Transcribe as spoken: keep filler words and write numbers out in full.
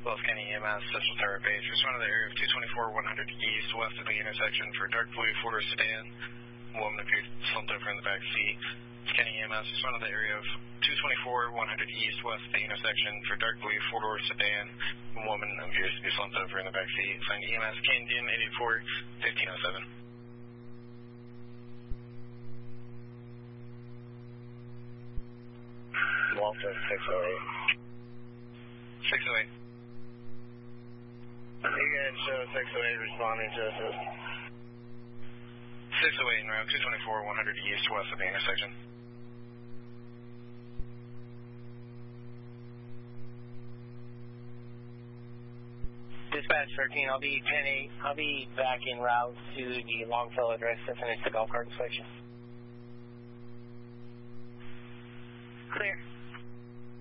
Wells County E M S, Central Tower Base. Respond to the area of two twenty-four one hundred East, west of the intersection for dark blue four-door sedan. Woman appears slumped over in the back seat. Wells County E M S, respond to the area of two twenty-four one hundred East, west of the intersection for dark blue four-door sedan. Woman appears to be slumped over in the back seat. Find E M S K N D M eight eight four, fifteen oh seven. Walton, six oh eight. six oh eight. You can show six oh eight responding to assist. six oh eight in route two twenty-four one hundred East, west of the intersection. Dispatch thirteen, I'll be ten eight. I'll be back en route to the Longfellow address to finish the golf cart inspection. Clear.